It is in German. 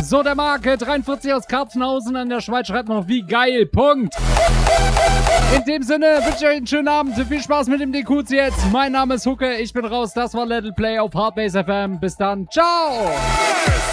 So, der Marke 43 aus Karpfenhausen an der Schweiz schreibt noch, wie geil, Punkt. In dem Sinne wünsche ich euch einen schönen Abend, viel Spaß mit dem DQs jetzt. Mein Name ist Hucke, ich bin raus, das war Little Play auf Hardbase FM. Bis dann, ciao!